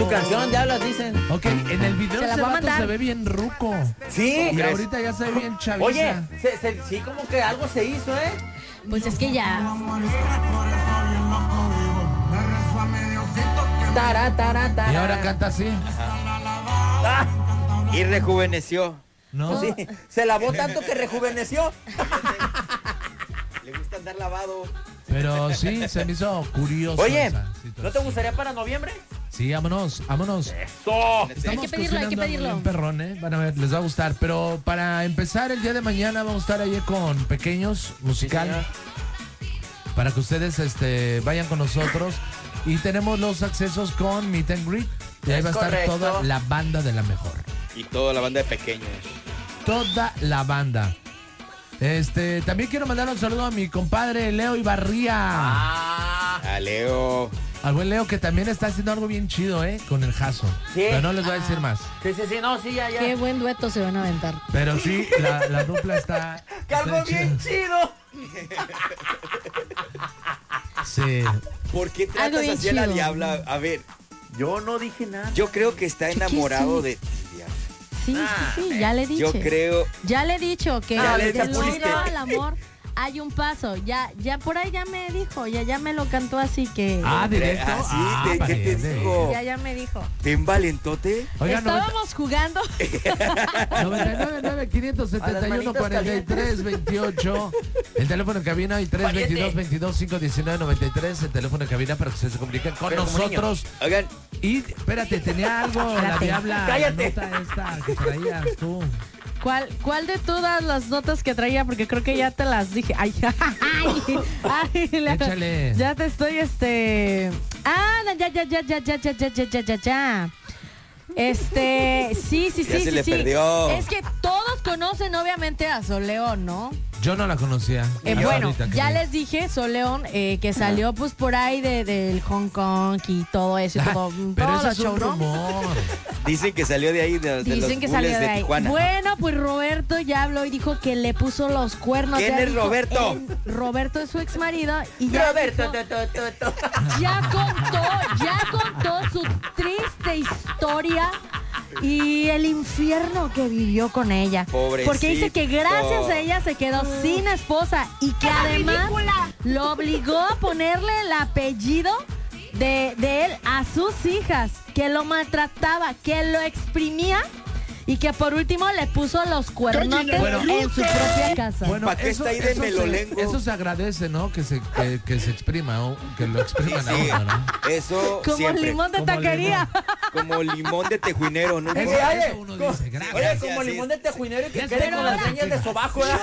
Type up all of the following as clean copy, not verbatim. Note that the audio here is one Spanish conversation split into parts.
su canción, ya las dicen. Ok, en el video Se la ese voy a vato mandar. se ve bien ruco. Sí. Y ahorita ya se ve bien chaviza. Oye, sí, como que algo se hizo, ¿eh? Pues es que ya. Tara, tara, tara. Y ahora canta así. Ah, Y rejuveneció. ¿No? sí, se lavó tanto que rejuveneció. Le gusta andar lavado. Pero sí, se me hizo curioso. Oye, esa ¿no situación. te gustaría para noviembre? Sí, vámonos. ¡Eso! Estamos Hay que pedirlo, hay que cocinando algo pedirlo. bien perrón, ¿eh? Van a ver, les va a gustar. Pero para empezar el día de mañana vamos a estar ahí con Pequeños Musical. Sí, señor. Para que ustedes vayan con nosotros. Y tenemos los accesos con Meet and Greet. Y ahí Es va a estar correcto. toda la banda de la mejor. Y toda la banda de pequeños. Toda la banda. También quiero mandar un saludo a mi compadre Leo Ibarría. Ah, A Leo. Al buen Leo que también está haciendo algo bien chido, con el Jaso. Sí. Pero no les voy a decir más. sí, no, sí, ya. Qué buen dueto se van a aventar. Pero sí, la dupla está. Que algo está bien chido. chido. Sí. ¿Por qué Algo tratas bien así a la chido. diabla? A ver, Yo no dije nada. yo creo que está ¿Yo qué enamorado sé? de ti, diabla. Sí, sí, ya le dije. Yo creo. Ya le he dicho que Ya le del chapuliste. odio al amor hay un paso. Ya por ahí ya me dijo, ya me lo cantó así que. Directo. Ah, sí, ¿qué te parece. dijo? Ya me dijo. ¿Te envalentote? Oiga, Estábamos jugando. 99 571 43 28. El teléfono en cabina y 322 22 519 93. El teléfono en cabina para que ustedes se comuniquen con Pero como nosotros. Oigan, Y espérate, tenía algo la Espérate. diabla. Cállate. La nota esta que traías tú. ¿Cuál de todas las notas que traía? Porque creo que ya te las dije. Ay, Échale. ya te estoy ya. Sí. Ya se le perdió. Es que todos conocen obviamente a Sol León, ¿no? Yo no la conocía. Bueno, Ahorita que ya vi. les dije, Sol León, que salió pues por ahí del Hong Kong y todo eso y todo. Pero todo eso el es un show, ¿no? rumor. dicen que salió de ahí, de los Dicen que Bulls salió de ahí. Tijuana. Bueno, pues Roberto ya habló y dijo que le puso los cuernos. ¿Quién Ya es dijo, Roberto? Roberto es su ex marido y ya Roberto, dijo- ya contó su triste historia y el infierno que vivió con ella. Pobrecito. Porque dice que gracias a ella se quedó sin esposa y que además lo obligó a ponerle el apellido de él a sus hijas, que lo maltrataba, que lo exprimía y que por último le puso los cuernotes Bueno, en su propia casa. Bueno, ¿Pa' qué está ahí de melolengo? eso se agradece, ¿no? Que se exprima, o que lo expriman Sí, a uno, ¿no? eso Como siempre. limón de Como taquería. Como limón de tejuinero, ¿no? Eso, Oye, eso uno dice, gracias. Oye, Gracias, como sí. limón de tejuinero y que Ya quede sé, con las ahora. señas de sobaco, ¿verdad?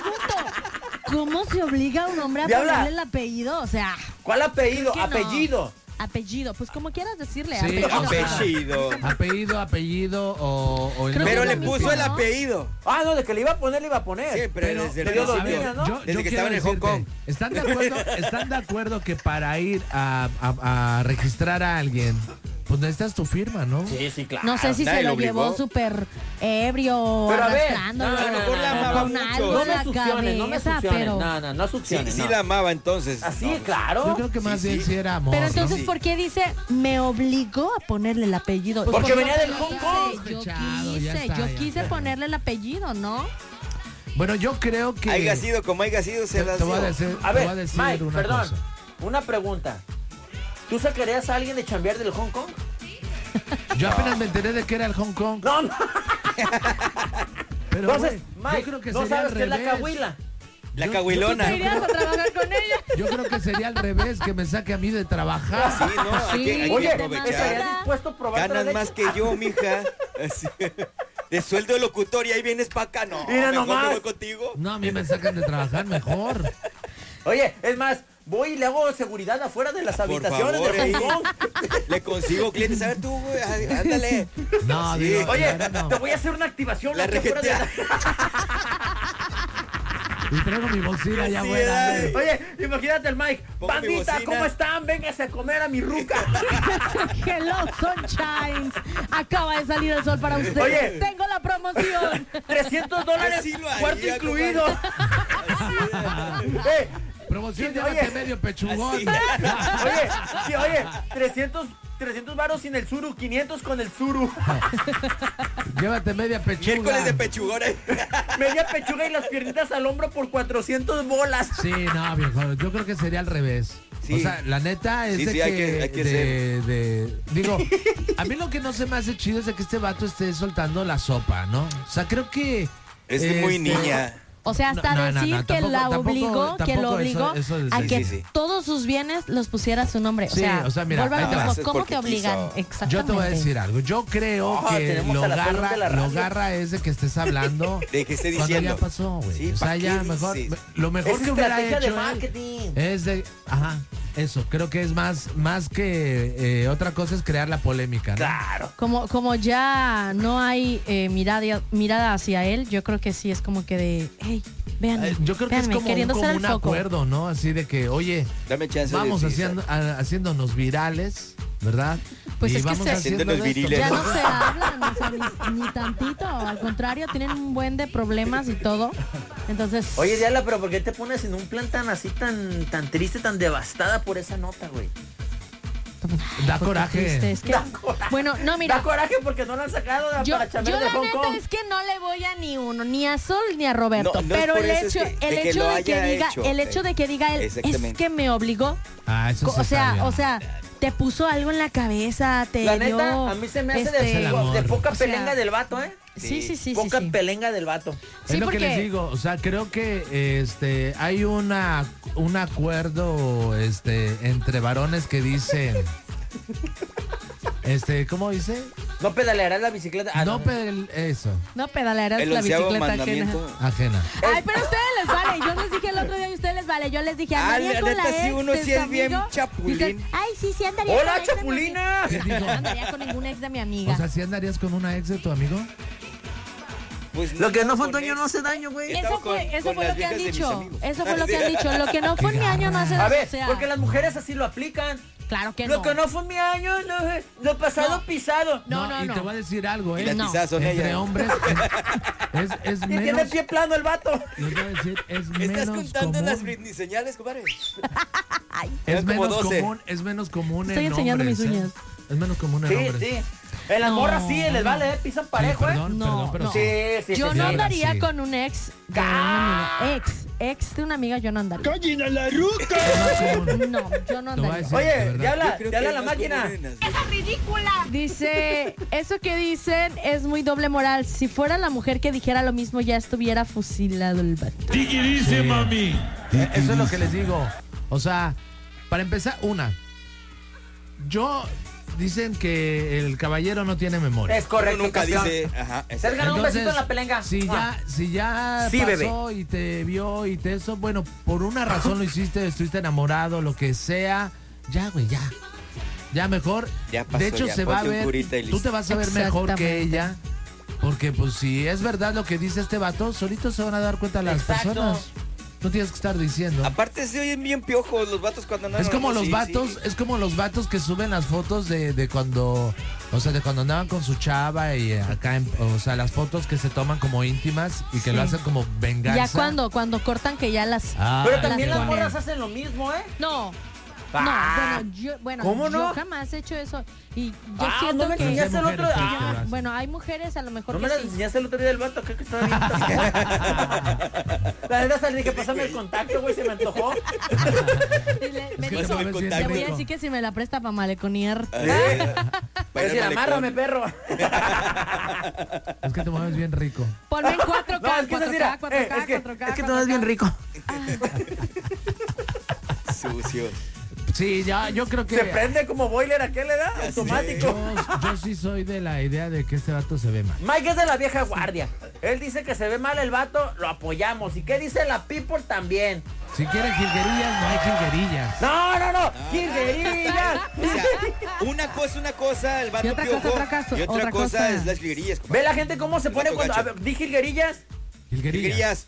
¿Cómo se obliga a un hombre a Diabla. ponerle el apellido? O sea, ¿Cuál apellido? ¿Por qué no? Apellido. pues como quieras decirle. Sí, apellido. Apellido. o el Creo Pero que le es lo puso mismo, el ¿no? apellido. Ah, no, de que le iba a poner, le iba a poner. Siempre, Pero, desde el pero lo principio. niñas, ¿no? Desde que quiero estaba en el Hong decirte, Kong. ¿Están de acuerdo que para ir a registrar a alguien, pues necesitas tu firma, ¿no? Sí, claro. No sé si Nadie se lo lo obligó. llevó súper ebrio, Pero a ver, arrastrándolo, no, a lo mejor la amaba con mucho. algo No en me la succiones, no me cabeza, succiones. pero... No Sí, succiones. sí no. la amaba entonces. Así, No, claro. Yo creo que más Sí, bien sí. sí era amor, Pero ¿no? entonces, Sí. ¿por qué dice me obligó a ponerle el apellido? Pues porque Yo venía del quise, Hong Kong. Yo quise ponerle el apellido, ¿no? Bueno, yo creo que... Haya sido como haya sido, se las te voy a dio. decir, A te ver, voy a decir Mike, una perdón. cosa. Una pregunta. ¿Tú sacarías a alguien de chambear del Hong Kong? Yo apenas me enteré de que era el Hong Kong. No. Pero, Entonces, güey, Mike, yo creo que no sería sabes al qué es la revés. cahuila. La Yo- cahuilona. ¿Te irías a trabajar con ella? Yo creo que sería al revés, que me saque a mí de trabajar. Sí, no, hay que Oye, aprovechar. ¿estarías dispuesto a probar Ganas la más leche? que yo, mija. Así. De sueldo de locutor y ahí vienes pa' acá. No, Mira mejor nomás. me voy contigo. No, a mí me sacan de trabajar mejor. Oye, es más, voy y le hago seguridad afuera de las Por habitaciones favor, de ahí. Hong Kong. Le consigo clientes. A ver tú, güey, ándale. No, Sí. digo, Oye, ahora no. te voy a hacer una activación. La aquí afuera de regetea. Y traigo mi bocina ya Sí, buena. ay. Oye, imagínate el Mike. Pongo mi Bandita, bocina. ¿cómo están? Véngase a comer a mi ruca. Hello, Sunshines. Acaba de salir el sol para ustedes. Oye. Tengo la promoción. $300, Sí lo haría, cuarto incluido. Promoción, Sí, llévate oye. medio pechugón. Así. Oye, sí, oye, 300 300 varos sin el suru, 500 con el suru. Llévate media pechuga. Miércoles de pechugora. Media pechuga y las piernitas al hombro por 400 bolas. Sí, no, viejo, yo creo que sería al revés. Sí. O sea, la neta es Sí, de sí, que... hay que digo, a mí lo que no se me hace chido es de que este vato esté soltando la sopa, ¿no? O sea, creo que... Es muy niña. O sea, hasta No, decir que tampoco- la obligó, tampoco que lo obligó eso a sí, que sí. todos sus bienes los pusiera a su nombre. Sí, o sea, mira, vuelvo a lo ahí te va. mismo. Eso es ¿Cómo porque te obligan? quiso. Exactamente. Yo te voy a decir algo. Yo creo Oh, que tenemos lo a la pelota de la radio. garra es de que estés hablando De que esté cuando diciendo. ya pasó, güey. Sí, o sea, ¿pa' ya qué mejor... dices? Lo mejor Es que hubiera estrategia de hecho él marketing. es de... Ajá, eso. Creo que es más que otra cosa es crear la polémica, ¿no? Claro. Como ya no hay mirada hacia él, yo creo que sí es como que de, hey, véanme, Yo creo que es véanme, como queriendo ser el un foco. acuerdo, ¿no? Así de que, oye, Dame chance vamos de decir. haciéndonos virales, ¿verdad? Pues y es que vamos se- haciendo Haciéndonos esto. viriles. Ya no se hablan, o sea, ni tantito, al contrario, tienen un buen de problemas y todo. Entonces, Oye, Diala, pero ¿por qué te pones en un plan tan así, tan triste, tan devastada por esa nota, güey? Da porque coraje. triste, es que- Da coraje. bueno, no, Da mira, coraje porque no lo han sacado yo para chambear de la Hong neta Kong. es que no le voy a ni uno, ni a Sol ni a Roberto, No, no es pero por el eso, es hecho, que- de que lo haya hecho. el hecho de que diga él, es Exactamente. que me obligó. Ah, eso sí O está bien. sea, te puso algo en la cabeza, te La dio, neta, a mí se me hace Es el amor. de poca O sea, pelenga del vato, ¿eh? Sí. Poca sí. pelenga del vato. Sí, es lo porque que les digo, o sea, creo que hay un acuerdo entre varones que dicen ¿cómo dice? No pedalearás la bicicleta. Eso, no pedalearás El la onceavo bicicleta ajena. mandamiento. ajena. Ay, pero a ustedes les vale. Yo les dije el otro día y a ustedes les vale. Yo les dije, Ah, andaría la con neta, la sí, ex uno de sí su es bien amigo. chapulín. Dicen, ay, sí, andaría con la ¡Hola, ex de mi Chapulina! amiga. No andaría con ningún ex de mi amiga. O sea, ¿sí andarías con una ex de tu amigo? Pues Lo que no fue con Toño ex. no hace daño, güey. Eso fue con lo las que han viejas de mis dicho. amigos. Eso fue lo que han dicho. Lo que no fue Qué mi año no hace A daño. ver, O sea, porque las mujeres así lo aplican. claro que Lo no. que no fue mi año, lo pasado No. pisado. No. Y te voy a decir algo, Y las No. pisadas son Entre ellas. hombres es Y tiene menos... pie plano el vato. Les voy a decir, es ¿Estás menos contando común. las Britney señales, compadre? Es Eran como menos 12. común, es menos común Estoy en enseñando hombres, mis uñas. Es menos común en Sí, hombres. sí. En las No. morras sí, les vale, pisan parejo, ¿eh? Perdón, No, pero no. sí. Sí, Yo sí, no sí. andaría sí. con un ex de una amiga. Ex de una amiga, yo no andaría. ¡Gallina la ruca! Es más común. No, yo no Te voy a andaría. decir, de Oye, verdad. ya habla, Yo creo ya que habla es la más máquina. común en las- Dice, eso que dicen es muy doble moral. Si fuera la mujer que dijera lo mismo, ya estuviera fusilado el vato. Sí. Eso es lo que les digo. O sea, para empezar, dicen que el caballero no tiene memoria. Es correcto. Uno nunca campeón. dice, ajá, Se has ganado un besito en la pelenga. Si ya Sí, pasó bebé. y te vio y te eso, bueno, por una razón lo hiciste, estuviste enamorado, lo que sea, ya, güey, ya. Ya mejor. Ya pasó, de hecho, ya, se va a ponte un ver. curita y Tú listo. te vas a ver mejor que Exactamente. ella. Porque, pues, si es verdad lo que dice este vato, solitos se van a dar cuenta las Exacto. personas. No tienes que estar diciendo. Aparte se oyen bien piojos los vatos cuando andan. Es como los sí, vatos, sí. es como los vatos que suben las fotos de cuando, o sea, de cuando andaban con su chava y acá, o sea, las fotos que se toman como íntimas y que Sí. lo hacen como venganza. Ya cuando cortan que ya las... Ah, Pero también las las ponen. morras hacen lo mismo, ¿eh? No. Ah. ¿Cómo yo no? jamás he hecho eso. Y yo Ah, siento no me que... enseñaste el otro. mujeres, Ah, sí, que lo hacen. Bueno, hay mujeres a lo mejor no me que las sí. enseñaste el otro día del vato, creo que estaba bien. La neta hasta le dije, pásame el contacto, güey, se me antojó. Me que dijo, te mueves bien le voy a rico. decir que si me la presta para maleconear. Pero si amárrame, perro. Es que te mueves bien rico. Ponme en 4K, No, es que es así, 4K, 4K, es que 4K. es que todo es bien rico. Sucio. Sí, ya, yo creo que Se prende como boiler aquel, ¿verdad? Automático. yo sí soy de la idea de que este vato se ve mal. Mike es de la vieja guardia. Él dice que se ve mal el vato, lo apoyamos. ¿Y qué dice la people también? Si quieren jilguerillas, no hay jilguerillas. No, jilguerillas. O sea, una cosa, el vato Y otra cosa, piojo, otra cosa, y otra otra cosa cosa. es las jilguerillas. Ve la gente cómo se pone Vato cuando... gacho. A ver, di jilguerillas. Jilguerillas. Jilguerillas.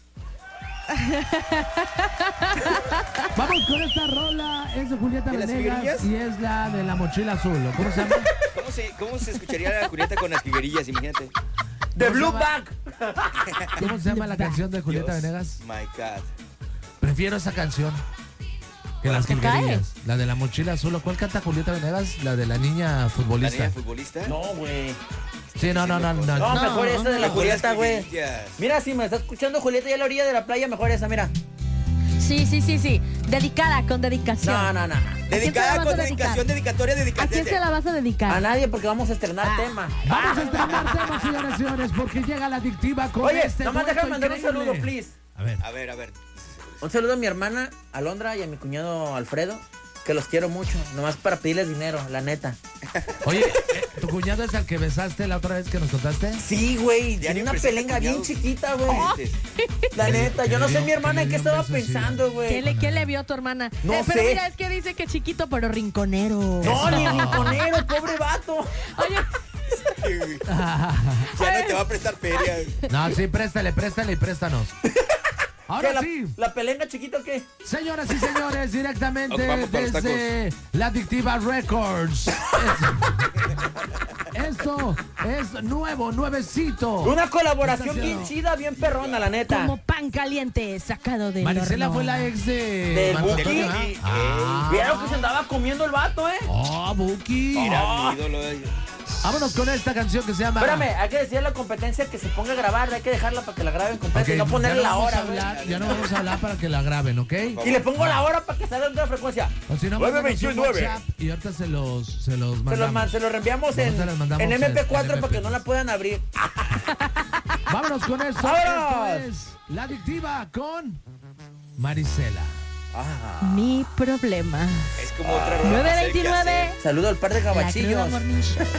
Vamos con esta rola, es de Julieta ¿De las Venegas jilguerillas? y es la de la mochila azul. ¿o ¿Cómo se llama? ¿Cómo se escucharía la Julieta con las jilguerillas? Imagínate. The ¿Cómo se Blue llama? Bag. ¿Cómo se llama la canción de Julieta Dios, Venegas? My God. Prefiero esa canción. Que las Se cae. jilguerillas. La de la mochila azul. ¿O cuál canta Julieta Venegas? La de la niña ¿La futbolista. niña futbolista? No, güey. Sí, no. No, No. mejor esa de la Mejor las Julieta, güey. jilguerillas. Mira, si me está escuchando Julieta ya a la orilla de la playa, mejor esa, mira. Sí. Dedicada, con dedicación. No. Dedicada vas con a dedicar? dedicación, dedicatoria, ¿A quién se dedicatoria. la vas a A dedicar? nadie, porque vamos a estrenar tema. Vamos a estrenar temas, señoras y señores, porque llega la adictiva con Oye, este nomás dueto déjame mandar un increíble. saludo, please. A ver. A ver. Un saludo a mi hermana Alondra y a mi cuñado Alfredo, que los quiero mucho. Nomás para pedirles dinero, la neta. Oye, ¿tu cuñado es el que besaste la otra vez que nos contaste? Sí, güey. Ya Tiene ni una presenta pelenga bien cuñados. chiquita, güey. La neta, yo no sé mi hermana en qué estaba pensando, güey. ¿Qué le vio a tu hermana? No pero sé. mira, es que dice que chiquito, pero rinconero. No, ni rinconero, pobre vato. Oye, Ya no te va a prestar feria. No, sí, préstale y préstanos. Ahora ¿Qué, sí, ¿La pelenga chiquita o qué? señoras y señores, directamente Vamos para los desde la Adictiva Records. Esto es nuevecito. Una colaboración Está bien haciendo- chida, bien perrona, la neta. como pan caliente sacado del Marisela horno. fue la ex de Del Marco Buki. Antonio, Buki. ¿ah? Vieron que se andaba comiendo el vato, ¿eh? Oh, Buki. Mira, mi ídolo. Vámonos con esta canción que se llama. Espérame, hay que decirle a la competencia que se ponga a grabar, hay que dejarla para que la graben completa Ok, y no ponerle la vamos hora, a güey. hablar, ya no vamos a hablar para que la graben, ¿ok? Y le pongo la hora para que salga en otra frecuencia. O si no, mándanos un 929. WhatsApp y ahorita se los mandamos. Se lo reenviamos Nosotros se los mandamos en MP4 en para que MP4. no la puedan abrir. Vámonos con esto. ¡Vámonos! Esto es La Adictiva con Marisela. Mi problema. Es como otra rola más cerca, 929. Saludo al par de La cruda gabachillos. morning show.